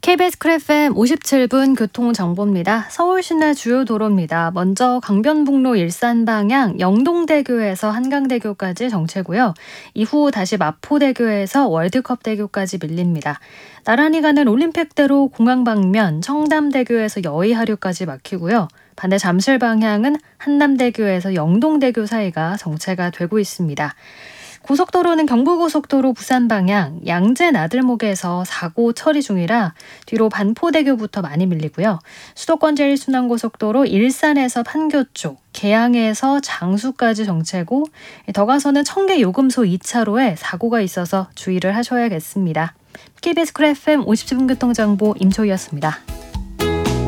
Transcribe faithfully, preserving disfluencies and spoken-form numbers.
케이비에스 쿨 에프엠 오십칠 분 교통정보입니다. 서울 시내 주요 도로입니다. 먼저 강변북로 일산 방향 영동대교에서 한강대교까지 정체고요. 이후 다시 마포대교에서 월드컵대교까지 밀립니다. 나란히 가는 올림픽대로 공항 방면 청담대교에서 여의하류까지 막히고요. 반대 잠실 방향은 한남대교에서 영동대교 사이가 정체가 되고 있습니다. 고속도로는 경부고속도로 부산 방향 양재 나들목에서 사고 처리 중이라 뒤로 반포대교부터 많이 밀리고요. 수도권 제일 순환고속도로 일산에서 판교 쪽, 계양에서 장수까지 정체고 더 가서는 청계 요금소 이 차로에 사고가 있어서 주의를 하셔야겠습니다. 케이비에스 쿨 에프엠 오십칠 분 교통정보 임초희였습니다.